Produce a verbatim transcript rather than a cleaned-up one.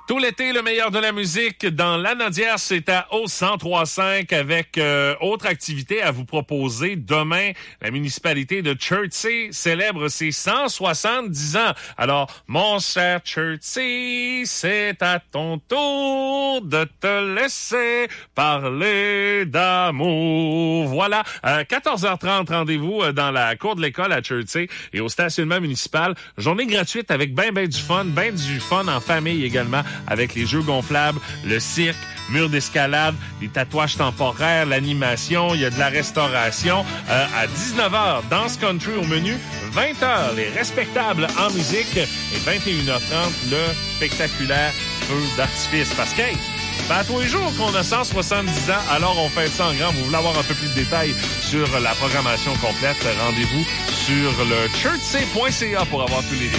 Tout l'été, le meilleur de la musique dans Lanaudière, c'est à O cent trois cinq avec euh, autre activité à vous proposer. Demain, la municipalité de Chertsey célèbre ses cent soixante-dix ans. Alors, mon cher Chertsey, c'est à ton tour de te laisser parler d'amour. Voilà, euh, quatorze heures trente, rendez-vous dans la cour de l'école à Chertsey et au stationnement municipal. Journée gratuite avec ben ben du fun, ben du fun en famille également, avec les jeux gonflables, le cirque, mur d'escalade, les tatouages temporaires, l'animation, il y a de la restauration. Euh, à dix-neuf heures, danse country au menu, vingt heures, les respectables en musique et vingt et une heures trente, le spectaculaire feu d'artifice. Parce que, hey, c'est pas à tous les jours qu'on a cent soixante-dix ans, alors on fait ça en grand. Vous voulez avoir un peu plus de détails sur la programmation complète, rendez-vous sur le chertsey point c a pour avoir tous les détails.